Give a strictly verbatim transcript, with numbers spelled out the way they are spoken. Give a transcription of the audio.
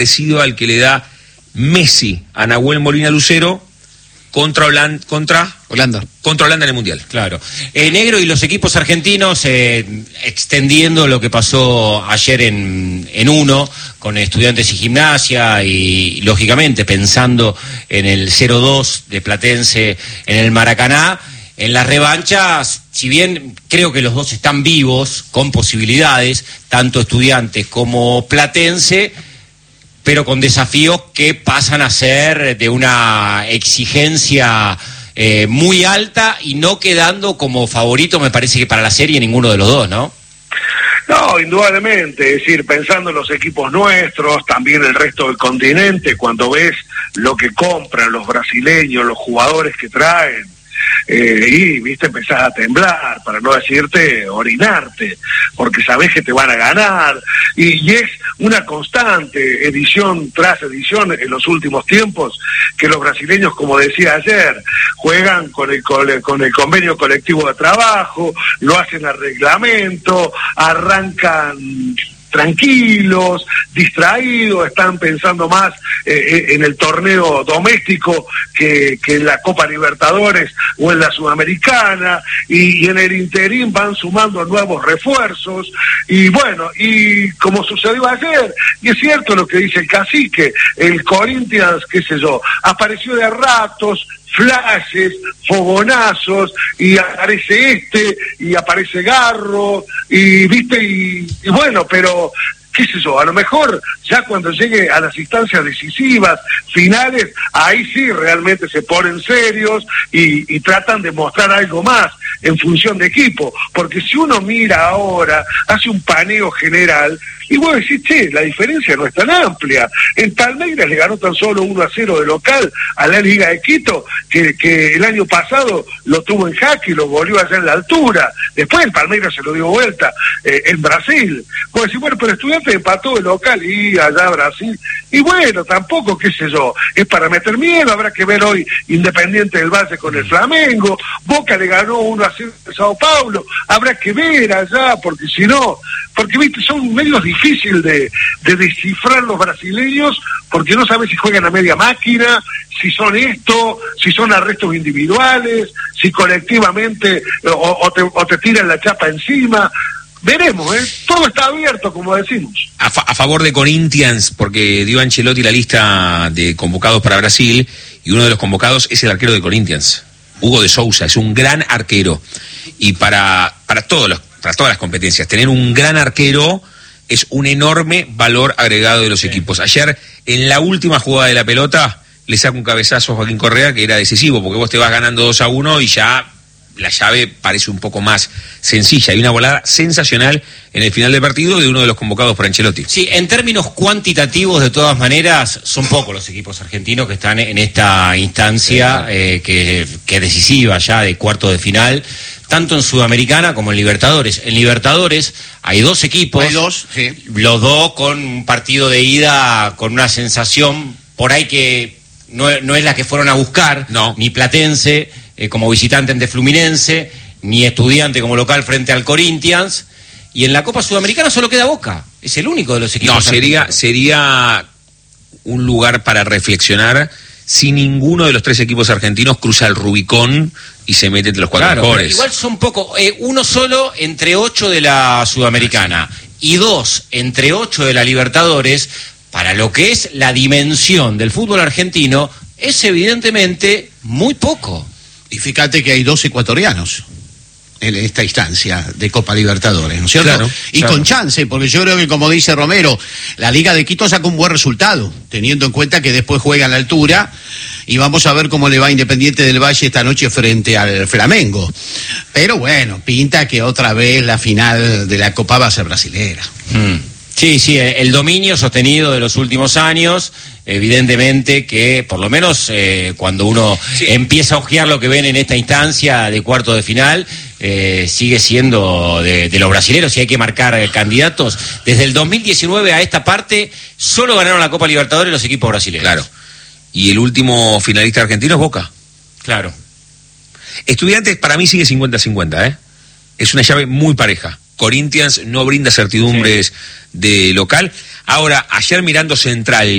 parecido al que le da Messi a Nahuel Molina Lucero contra Holanda, contra Holanda, contra Holanda en el Mundial. Claro. Eh, Negro, y los equipos argentinos, eh, extendiendo lo que pasó ayer en, en uno, con Estudiantes y Gimnasia, y lógicamente pensando en el cero dos de Platense en el Maracaná, en las revanchas, si bien creo que los dos están vivos, con posibilidades, tanto Estudiantes como Platense, pero con desafíos que pasan a ser de una exigencia eh, muy alta y no quedando como favorito, me parece que para la serie ninguno de los dos, ¿no? No, indudablemente, es decir, pensando en los equipos nuestros, también el resto del continente, cuando ves lo que compran los brasileños, los jugadores que traen, Eh, y viste, empezás a temblar, para no decirte orinarte, porque sabés que te van a ganar, y, y es una constante, edición tras edición en los últimos tiempos, que los brasileños, como decía ayer, juegan con el, con el, con el convenio colectivo de trabajo, lo hacen a reglamento, arrancan tranquilos, distraídos, están pensando más eh, en el torneo doméstico que, que en la Copa Libertadores o en la Sudamericana, y, y en el interín van sumando nuevos refuerzos, y bueno, y como sucedió ayer, y es cierto lo que dice el cacique, el Corinthians, qué sé yo, apareció de ratos, flashes, fogonazos, y aparece este, y aparece Garro, y viste, y, y bueno, pero qué sé yo, a lo mejor ya cuando llegue a las instancias decisivas, finales, ahí sí realmente se ponen serios y, y tratan de mostrar algo más en función de equipo, porque si uno mira ahora, hace un paneo general, y vos decís, che, la diferencia no es tan amplia. En Palmeiras le ganó tan solo uno a cero de local a la Liga de Quito, que, que el año pasado lo tuvo en jaque y lo volvió allá en la altura. Después el Palmeiras se lo dio vuelta eh, en Brasil. Vos decís, bueno, pero Estudiantes empató de local y allá Brasil. Y bueno, tampoco, qué sé yo, es para meter miedo. Habrá que ver hoy Independiente del Valle con el Flamengo. Boca le ganó uno a cero de Sao Paulo. Habrá que ver allá, porque si no, porque viste, son medios difíciles de, de descifrar los brasileños, porque no sabes si juegan a media máquina, si son esto, si son arrestos individuales, si colectivamente o, o, te, o te tiran la chapa encima. Veremos, ¿eh? Todo está abierto, como decimos. A, fa a favor de Corinthians, porque dio Ancelotti la lista de convocados para Brasil, y uno de los convocados es el arquero de Corinthians, Hugo de Sousa. Es un gran arquero, y para, para, todos los, para todas las competencias, tener un gran arquero es un enorme valor agregado de los sí. equipos. Ayer, en la última jugada de la pelota, le saca un cabezazo a Joaquín Correa que era decisivo, porque vos te vas ganando dos a uno y ya la llave parece un poco más sencilla. Hay una volada sensacional en el final del partido de uno de los convocados por Ancelotti. Sí, en términos cuantitativos, de todas maneras, son pocos los equipos argentinos que están en esta instancia eh, que, que es decisiva ya de cuarto de final, tanto en Sudamericana como en Libertadores. En Libertadores hay dos equipos, hay dos, sí. Los dos con un partido de ida con una sensación por ahí que no, no es la que fueron a buscar, no. Ni Platense eh, como visitante ante Fluminense, ni Estudiante como local frente al Corinthians, y en la Copa Sudamericana solo queda Boca, es el único de los equipos. No, sería, sería un lugar para reflexionar si ninguno de los tres equipos argentinos cruza el Rubicón y se mete entre los cuatro claro, mejores. Igual son pocos, eh, uno solo entre ocho de la Sudamericana y dos entre ocho de la Libertadores. Para lo que es la dimensión del fútbol argentino, es evidentemente muy poco. Y fíjate que hay dos ecuatorianos en esta instancia de Copa Libertadores, ¿no es cierto? Claro, y claro. con chance, porque yo creo que, como dice Romero, la Liga de Quito sacó un buen resultado, teniendo en cuenta que después juega a la altura, y vamos a ver cómo le va a Independiente del Valle esta noche frente al Flamengo. Pero bueno, pinta que otra vez la final de la Copa va a ser brasilera. Mm. Sí, sí, el dominio sostenido de los últimos años, evidentemente que por lo menos eh, cuando uno sí. empieza a ojear lo que ven en esta instancia de cuarto de final, eh, sigue siendo de, de los brasileros, y hay que marcar eh, candidatos. Desde el dos mil diecinueve a esta parte, solo ganaron la Copa Libertadores los equipos brasileños. Claro. Y el último finalista argentino es Boca. Claro. Estudiantes para mí sigue cincuenta a cincuenta, ¿eh? Es una llave muy pareja. Corinthians no brinda certidumbres sí. de local. Ahora, ayer mirando Central,